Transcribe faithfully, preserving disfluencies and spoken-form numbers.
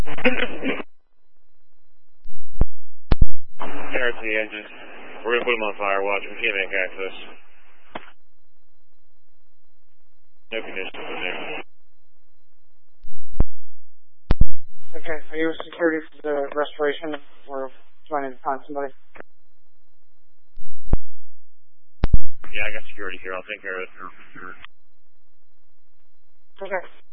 R T engines. We're gonna put them on fire watch. We can't make access. No conditions in there. Okay, are you security for the restoration? We're trying to find somebody. Yeah, I got security here. I'll take care of it. Okay.